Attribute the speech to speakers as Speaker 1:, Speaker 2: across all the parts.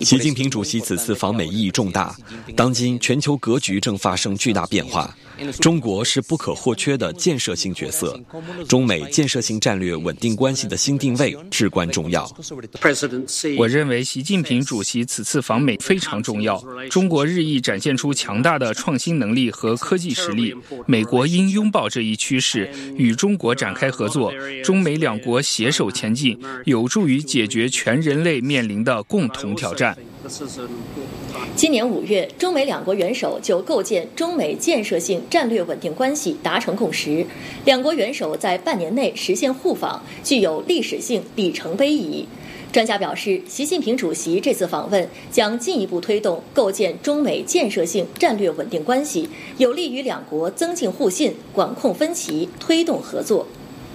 Speaker 1: 习近平主席此次访美意义重大，当今全球格局正发生巨大变化，中国是不可或缺的建设性角色，中美建设性战略稳定关系的新定位至关重要。
Speaker 2: 我认为习近平主席此次访美非常重要，中国日益展现出强大的创新能力和科技实力，美国应拥抱这一趋势，与中国展开合作，中美两国携手前进，有助于解决全人类面临的共同挑战。
Speaker 3: 今年5月，中美两国元首就构建中美建设性战略稳定关系达成共识，两国元首在半年内实现互访，具有历史性里程碑意义。专家表示，习近平主席这次访问将进一步推动构建中美建设性战略稳定关系，有利于两国增进互信、管控分歧、推动合作。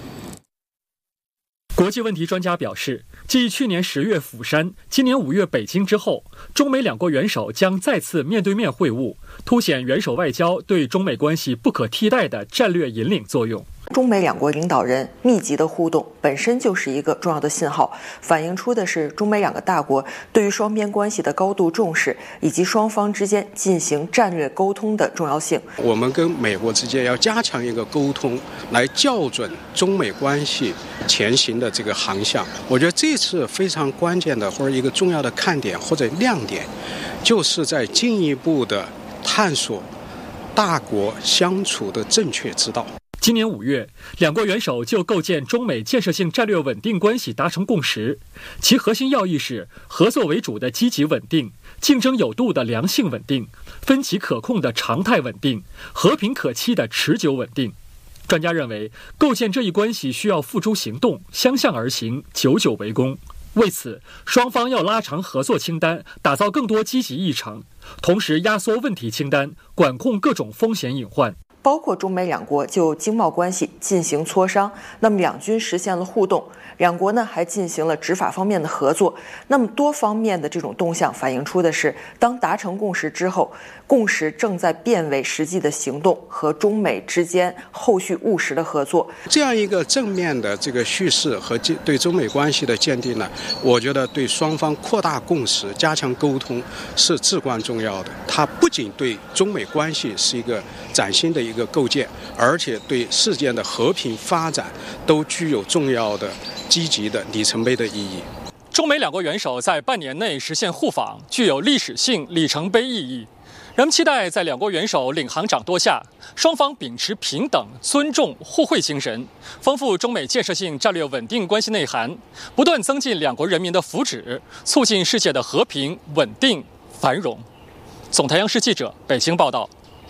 Speaker 4: 国际问题专家表示，继去年10月釜山、今年5月北京之后，中美两国元首将再次面对面会晤，凸显元首外交对中美关系不可替代的战略引领作用。
Speaker 5: 中美两国领导人密集的互动本身就是一个重要的信号，反映出的是中美两个大国对于双边关系的高度重视，以及双方之间进行战略沟通的重要性。
Speaker 6: 我们跟美国之间要加强一个沟通，来校准中美关系前行的这个航向。我觉得这次非常关键的或者一个重要的看点或者亮点，就是在进一步的探索大国相处的正确之道。
Speaker 4: 今年5月，两国元首就构建中美建设性战略稳定关系达成共识，其核心要义是合作为主的积极稳定、竞争有度的良性稳定、分歧可控的常态稳定、和平可期的持久稳定。专家认为，构建这一关系需要付诸行动，相向而行，久久为功。为此，双方要拉长合作清单，打造更多积极议程，同时压缩问题清单，管控各种风险隐患。
Speaker 5: 包括中美两国就经贸关系进行磋商，那么两军实现了互动，两国呢还进行了执法方面的合作。那么多方面的这种动向反映出的是，当达成共识之后，共识正在变为实际的行动和中美之间后续务实的合作。
Speaker 6: 这样一个正面的这个叙事和对中美关系的鉴定呢，我觉得对双方扩大共识、加强沟通是至关重要的。它不仅对中美关系是一个崭新的一个构建，而且对世界的和平发展都具有重要的积极的里程碑的意义。
Speaker 7: 中美两国元首在半年内实现互访，具有历史性里程碑意义。人们期待在两国元首领航掌舵下，双方秉持平等、尊重、互惠精神，丰富中美建设性战略稳定关系内涵，不断增进两国人民的福祉，促进世界的和平、稳定、繁荣。总台央视记者北京报道。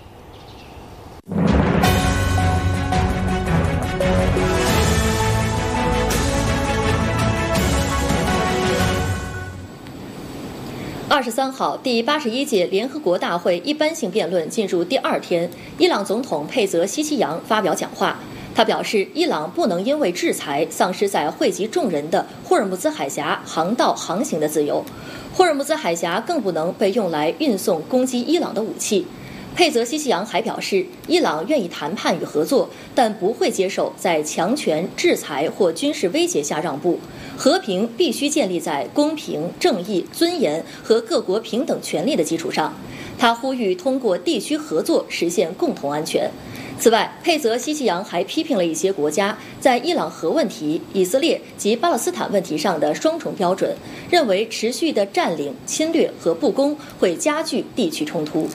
Speaker 3: 23号，第81届联合国大会一般性辩论进入第2天，伊朗总统佩泽西奇扬发表讲话。他表示，伊朗不能因为制裁丧失在惠及众人的霍尔木兹海峡航道航行的自由，霍尔木兹海峡更不能被用来运送攻击伊朗的武器。佩泽西奇扬还表示，伊朗愿意谈判与合作，但不会接受在强权、制裁或军事威胁下让步。和平必须建立在公平、正义、尊严和各国平等权利的基础上。他呼吁通过地区合作实现共同安全。此外，佩泽西奇扬还批评了一些国家在伊朗核问题、以色列及巴勒斯坦问题上的双重标准，认为持续的占领、侵略和不公会加剧地区冲突。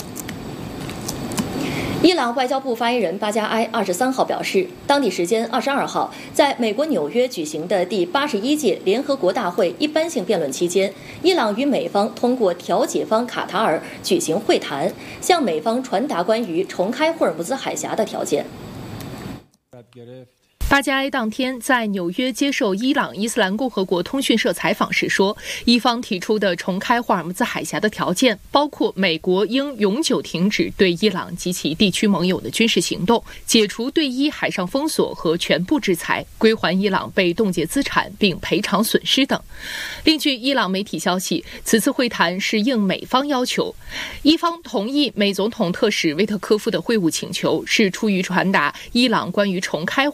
Speaker 3: 伊朗外交部发言人巴加埃23号表示，当地时间22号，在美国纽约举行的第81届联合国大会一般性辩论期间，伊朗与美方通过调解方卡塔尔举行会谈，向美方传达关于重开霍尔木兹海峡的条件。
Speaker 8: 巴加埃当天在纽约接受伊朗伊斯兰共和国通讯社采访时说，伊方提出的重开霍尔木兹海峡的条件包括美国应永久停止对伊朗及其地区盟友的军事行动，解除对伊海上封锁和全部制裁，归还伊朗被冻结资产并赔偿损失等。另据伊朗媒体消息，此次会谈是应美方要求，伊方同意美总统特使维特科夫的会晤请求，是出于传达伊朗关于重开霍尔木兹海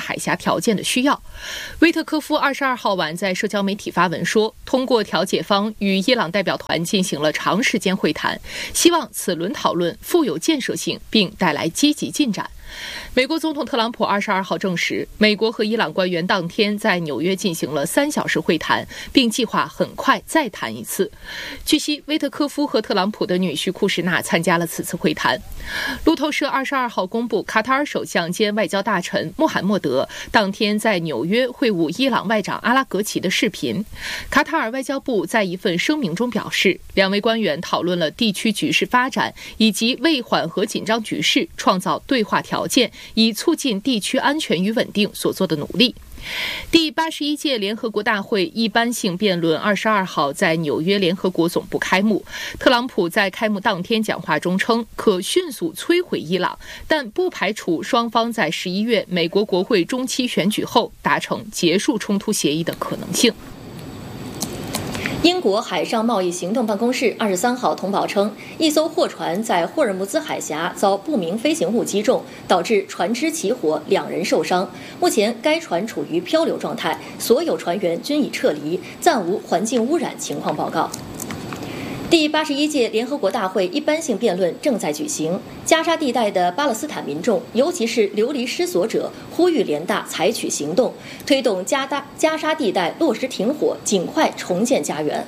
Speaker 8: 海峡条件的需要。威特科夫22号晚在社交媒体发文说，通过调解方与伊朗代表团进行了长时间会谈，希望此轮讨论富有建设性并带来积极进展。美国总统特朗普22号证实，美国和伊朗官员当天在纽约进行了3小时会谈，并计划很快再谈一次。据悉，威特科夫和特朗普的女婿库什纳参加了此次会谈。路透社22号公布，卡塔尔首相兼外交大臣穆罕默德当天在纽约会晤伊朗外长阿拉格齐的视频。卡塔尔外交部在一份声明中表示，两位官员讨论了地区局势发展以及为缓和紧张局势创造对话条件，以促进地区安全与稳定所做的努力。第81届联合国大会一般性辩论22号在纽约联合国总部开幕。特朗普在开幕当天讲话中称，可迅速摧毁伊朗，但不排除双方在11月美国国会中期选举后达成结束冲突协议的可能性。
Speaker 3: 英国海上贸易行动办公室23号通报称，一艘货船在霍尔木兹海峡遭不明飞行物击中，导致船只起火，2人受伤。目前该船处于漂流状态，所有船员均已撤离，暂无环境污染情况报告。第81届联合国大会一般性辩论正在举行。加沙地带的巴勒斯坦民众，尤其是流离失所者，呼吁联大采取行动，推动加沙地带落实停火，尽快重建家园。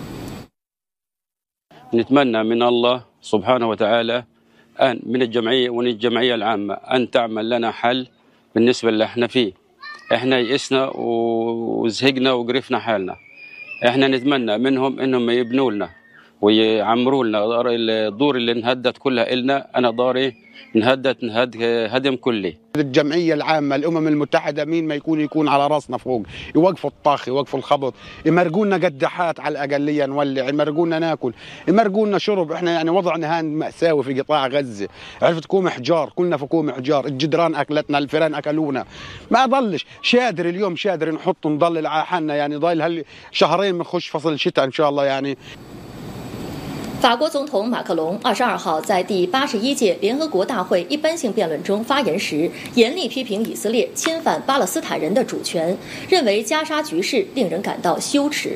Speaker 9: نتمنى من الله سبحانه وتعالى أن من الجمعية ومن الجمعية العامة أن تعمل لنا حل بالنسبة اللي احنا فيه. احنا يئسنا وزهقنا وقرفنا حالنا. احنا نتمنى منهم انهم يبنوا لنا ويعمروا لنا الدور اللي انهدت كلها إلنا. أنا داري انهدت هدم كلي.
Speaker 10: الجمعية العامة الأمم المتحدة مين ما يكون على راسنا فوق، يوقفوا الطاخ، يوقفوا الخبط، يمرقونا قداحات على الأقلية نولع، يمرقونا ناكل، يمرقونا شرب. احنا يعني وضعنا هان مأساوي في قطاع غزة، عرفت كوم حجار، كلنا في كوم حجار، الجدران أكلتنا، الفيران أكلونا، ما ضلش شادر اليوم شادر نحط نضل على حالنا يعني ضايل شهرين بنخش فصل الشتاء إن شاء الله يعني。
Speaker 3: 法国总统马克龙22号在第81届联合国大会一般性辩论中发言时，严厉批评以色列侵犯巴勒斯坦人的主权，认为加沙局势令人感到羞耻。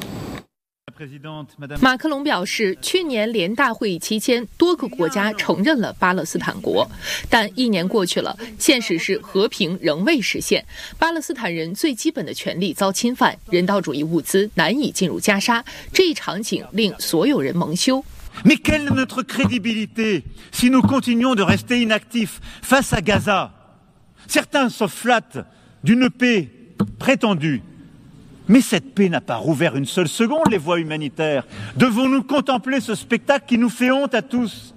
Speaker 8: 马克龙表示，去年联大会议期间，多个国家承认了巴勒斯坦国，但1年过去了，现实是和平仍未实现，巴勒斯坦人最基本的权利遭侵犯，人道主义物资难以进入加沙，这一场景令所有人蒙羞。
Speaker 11: Mais quelle est notre crédibilité si nous continuons de rester inactifs face à Gaza? Certains se flattent d'une paix prétendue.Mais cette paix n'a pas rouvert une seule seconde les voies humanitaires. Devons-nous contempler ce spectacle qui nous fait honte à tous?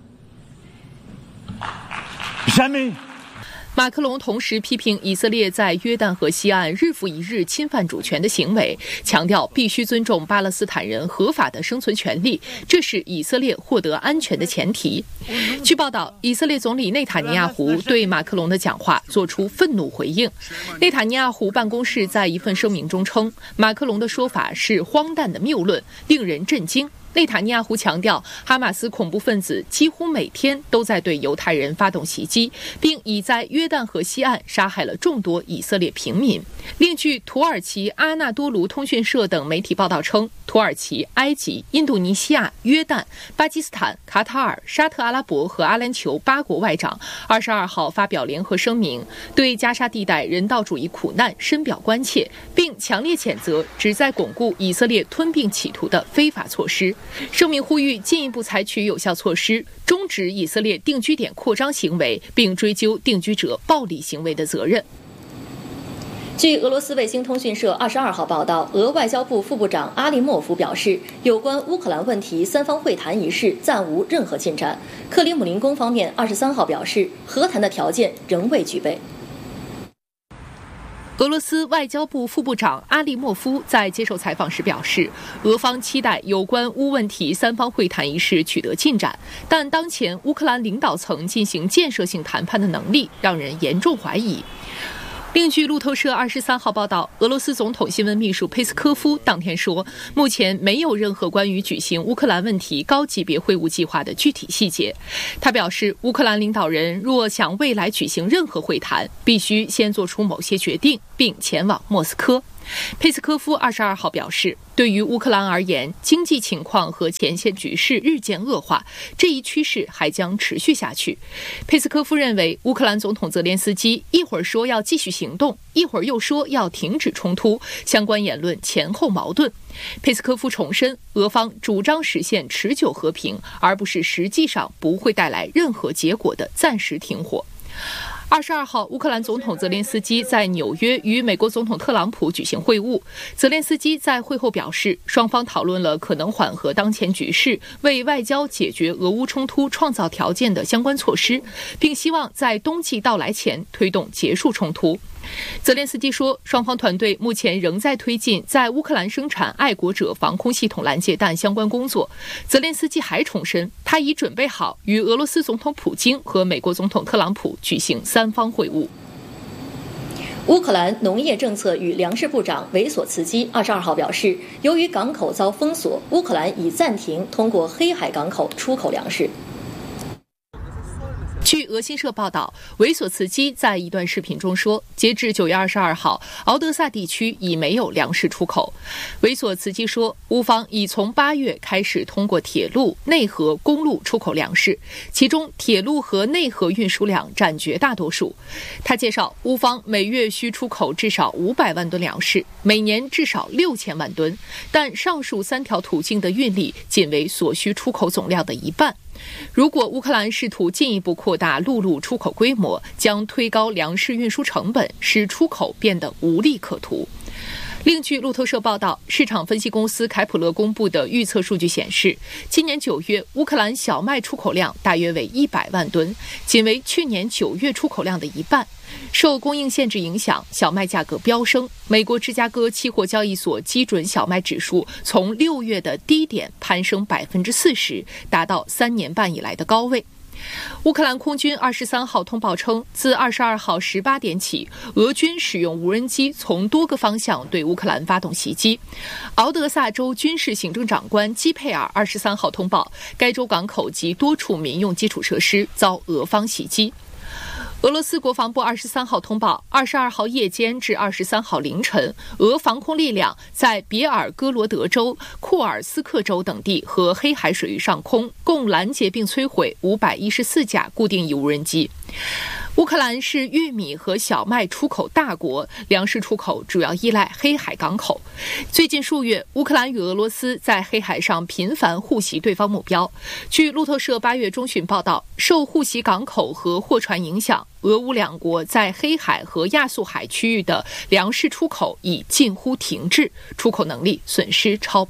Speaker 11: Jamais.
Speaker 8: 马克龙同时批评以色列在约旦河西岸日复一日侵犯主权的行为，强调必须尊重巴勒斯坦人合法的生存权利，这是以色列获得安全的前提。据报道，以色列总理内塔尼亚胡对马克龙的讲话作出愤怒回应。内塔尼亚胡办公室在一份声明中称，马克龙的说法是荒诞的谬论，令人震惊。内塔尼亚胡强调，哈马斯恐怖分子几乎每天都在对犹太人发动袭击，并已在约旦河西岸杀害了众多以色列平民。另据土耳其阿纳多卢通讯社等媒体报道称，土耳其、埃及、印度尼西亚、约旦、巴基斯坦、卡塔尔、沙特阿拉伯和阿联酋8国外长22号发表联合声明，对加沙地带人道主义苦难深表关切，并强烈谴责旨在巩固以色列吞并企图的非法措施。声明呼吁进一步采取有效措施，终止以色列定居点扩张行为，并追究定居者暴力行为的责任。
Speaker 3: 据俄罗斯卫星通讯社22号报道，俄外交部副部长阿利莫夫表示，有关乌克兰问题3方会谈一事暂无任何进展。克里姆林宫方面23号表示，和谈的条件仍未具备。
Speaker 8: 俄罗斯外交部副部长阿利莫夫在接受采访时表示，俄方期待有关乌问题3方会谈一事取得进展，但当前乌克兰领导层进行建设性谈判的能力让人严重怀疑。 另据路透社23号报道，俄罗斯总统新闻秘书佩斯科夫当天说，目前没有任何关于举行乌克兰问题高级别会晤计划的具体细节。他表示，乌克兰领导人若想未来举行任何会谈，必须先做出某些决定，并前往莫斯科。佩斯科夫22号表示，对于乌克兰而言，经济情况和前线局势日渐恶化，这一趋势还将持续下去。佩斯科夫认为，乌克兰总统泽连斯基一会儿说要继续行动，一会儿又说要停止冲突，相关言论前后矛盾。佩斯科夫重申，俄方主张实现持久和平，而不是实际上不会带来任何结果的暂时停火。22号，乌克兰总统泽连斯基在纽约与美国总统特朗普举行会晤。泽连斯基在会后表示，双方讨论了可能缓和当前局势、为外交解决俄乌冲突创造条件的相关措施，并希望在冬季到来前推动结束冲突。泽连斯基说，双方团队目前仍在推进在乌克兰生产爱国者防空系统拦截弹相关工作。泽连斯基还重申，他已准备好与俄罗斯总统普京和美国总统特朗普举行3方会晤。
Speaker 3: 乌克兰农业政策与粮食部长维索茨基22号表示，由于港口遭封锁，乌克兰已暂停通过黑海港口出口粮食。
Speaker 8: 据俄新社报道，维索茨基在一段视频中说，截至9月22号，敖德萨地区已没有粮食出口。维索茨基说，乌方已从8月开始通过铁路、内河、公路出口粮食，其中铁路和内河运输量占绝大多数。他介绍，乌方每月需出口至少500万吨粮食，每年至少6000万吨，但上述3条途径的运力仅为所需出口总量的一半。如果乌克兰试图进一步扩大陆路出口规模，将推高粮食运输成本，使出口变得无利可图。另据路透社报道，市场分析公司凯普勒公布的预测数据显示，今年9月乌克兰小麦出口量大约为100万吨，仅为去年9月出口量的一半。受供应限制影响，小麦价格飙升。美国芝加哥期货交易所基准小麦指数从6月的低点攀升40%，达到3年半以来的高位。乌克兰空军23号通报称，自22号18点起，俄军使用无人机从多个方向对乌克兰发动袭击。敖德萨州军事行政长官基佩尔23号通报，该州港口及多处民用基础设施遭俄方袭击。俄罗斯国防部23号通报，22号夜间至23号凌晨，俄防空力量在别尔哥罗德州、库尔斯克州等地和黑海水域上空共拦截并摧毁514架固定翼无人机。乌克兰是玉米和小麦出口大国，粮食出口主要依赖黑海港口。最近数月，乌克兰与俄罗斯在黑海上频繁互袭对方目标。据路透社8月中旬报道，受互袭港口和货船影响，俄乌两国在黑海和亚速海区域的粮食出口已近乎停滞，出口能力损失超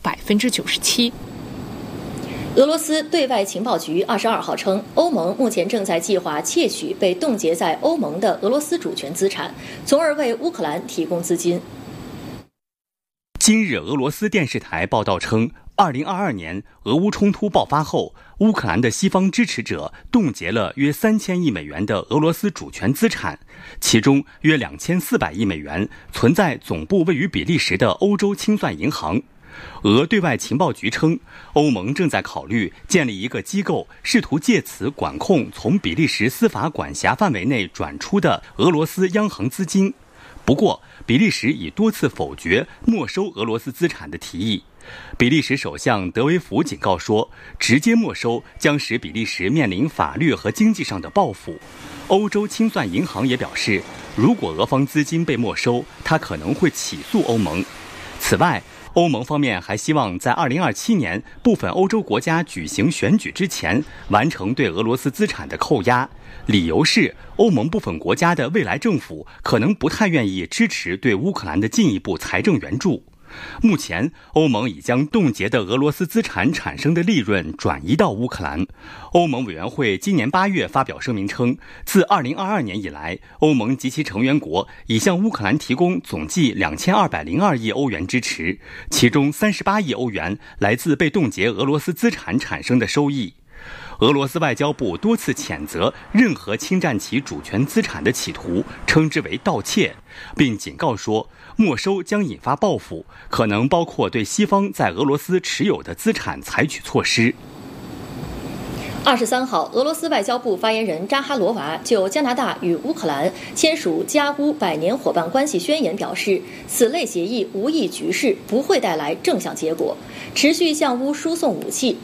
Speaker 8: 97%。
Speaker 3: 俄罗斯对外情报局22号称，欧盟目前正在计划窃取被冻结在欧盟的俄罗斯主权资产，从而为乌克兰提供资金。
Speaker 12: 今日俄罗斯电视台报道称，2022年俄乌冲突爆发后，乌克兰的西方支持者冻结了约3000亿美元的俄罗斯主权资产，其中约2400亿美元存在总部位于比利时的欧洲清算银行。俄对外情报局称，欧盟正在考虑建立一个机构，试图借此管控从比利时司法管辖范围内转出的俄罗斯央行资金。不过，比利时已多次否决没收俄罗斯资产的提议。比利时首相德维福警告说，直接没收将使比利时面临法律和经济上的报复。欧洲清算银行也表示，如果俄方资金被没收，它可能会起诉欧盟。此外，欧盟方面还希望在2027年部分欧洲国家举行选举之前完成对俄罗斯资产的扣押，理由是欧盟部分国家的未来政府可能不太愿意支持对乌克兰的进一步财政援助。目前，欧盟已将冻结的俄罗斯资产产生的利润转移到乌克兰。欧盟委员会今年8月发表声明称，自2022年以来，欧盟及其成员国已向乌克兰提供总计2202亿欧元支持，其中38亿欧元来自被冻结俄罗斯资产产生的收益。 俄罗斯外交部多次谴责任何侵占其主权资产的企图，称之为盗窃，并警告说，没收将引发报复，可能包括对西方在俄罗斯持有的资产采取措施。
Speaker 3: 23号，俄罗斯外交部发言人扎哈罗娃就加拿大与乌克兰签署加乌100年伙伴关系宣言表示，此类协议无益局势，不会带来正向结果。持续向乌输送武器